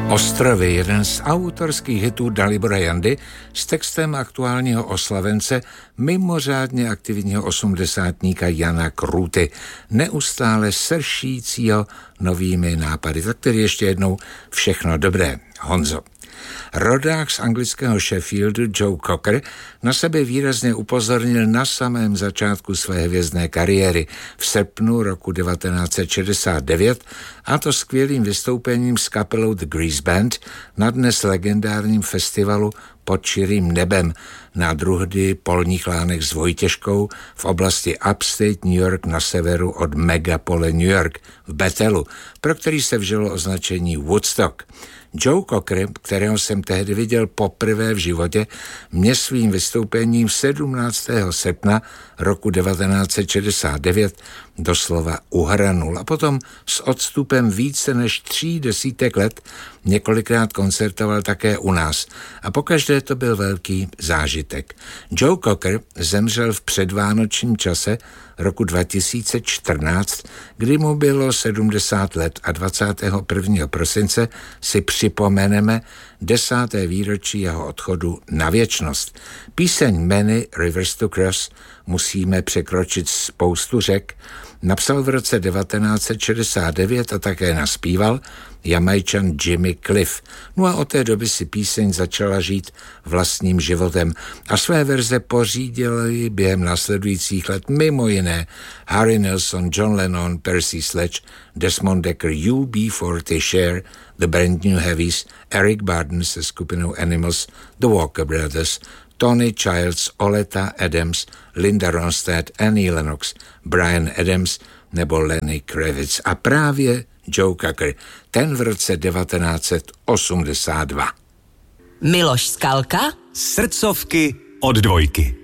Ostrovy, jeden z autorských hitů Dalibora Jandy s textem aktuálního oslavence, mimořádně aktivního osmdesátníka Jana Kruty, neustále sršícího novými nápady. Tak tedy ještě jednou všechno dobré, Honzo. Rodák z anglického Sheffieldu Joe Cocker na sebe výrazně upozornil na samém začátku své hvězdné kariéry v srpnu roku 1969, a to skvělým vystoupením s kapelou The Grease Band na dnes legendárním festivalu Pod širým nebem na Druhdy polních lánek s Vojtěžkou v oblasti Upstate New York na severu od megapole New York v Bethelu, pro který se vžilo označení Woodstock. Joe Cocker, kterého jsem tehdy viděl poprvé v životě, mě svým vystoupením 17. srpna roku 1969 doslova uhranul a potom s odstupem více než 30 let několikrát koncertoval také u nás a pokaždé to byl velký zážitek. Joe Cocker zemřel v předvánočním čase roku 2014, kdy mu bylo 70 let, a 21. prosince si připomeneme 10. výročí jeho odchodu na věčnost. Píseň Many Rivers to Cross, musíme překročit spoustu řek, napsal v roce 1969 a také naspíval Jamajčan Jimmy Cliff. No a od té doby si píseň začala žít vlastním životem a své verze pořídili během následujících let mimo jiné Harry Nilsson, John Lennon, Percy Sledge, Desmond Dekker, UB40, Cher, The Brand New Heavies, Eric Burdon se skupinou Animals, The Walker Brothers, Tony Childs, Oleta Adams, Linda Ronstadt, Annie Lennox, Bryan Adams nebo Lenny Kravitz a právě Joe Cocker, ten v roce 1982. Miloš Skalka, Srdcovky od Dvojky.